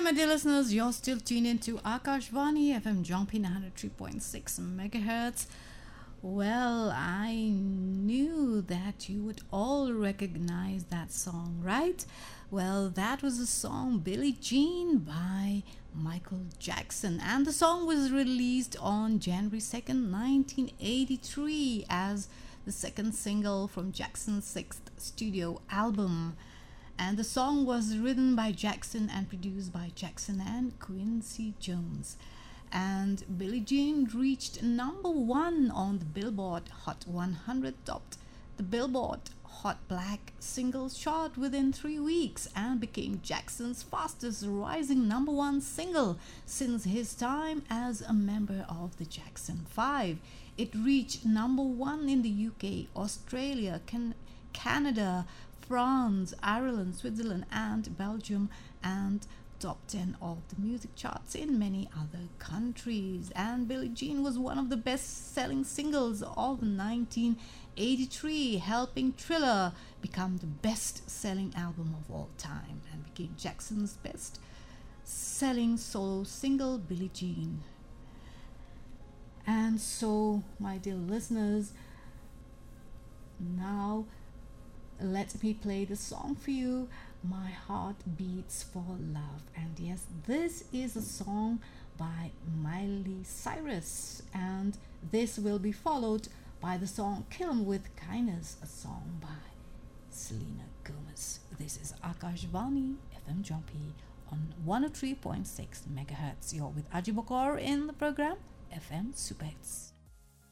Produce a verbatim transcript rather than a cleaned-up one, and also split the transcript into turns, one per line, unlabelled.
my dear listeners, you're still tuned into Akashvani F M Jompi one hundred three point six megahertz. Well, I knew that you would all recognize that song, right? Well, that was the song Billie Jean by Michael Jackson, and the song was released on January second, nineteen eighty-three as the second single from Jackson's sixth studio album. And the song was written by Jackson and produced by Jackson and Quincy Jones. And Billie Jean reached number one on the Billboard Hot one hundred, topped the Billboard Hot Black Singles chart within three weeks, and became Jackson's fastest rising number one single since his time as a member of the Jackson Five. It reached number one in the U K, Australia, Can- Canada, France, Ireland, Switzerland, and Belgium, and top ten of the music charts in many other countries. And Billie Jean was one of the best-selling singles of nineteen eighty-three, helping Thriller become the best-selling album of all time and became Jackson's best-selling solo single, Billie Jean. And so, my dear listeners, now let me play the song for you, My Heart Beats for Love. And yes, this is a song by Miley Cyrus, and this will be followed by the song Kill 'Em With Kindness, a song by Selena Gomez. This is Akashvani F M Jompi on one oh three point six megahertz. You're with Ajibokor in the program F M Super Hits.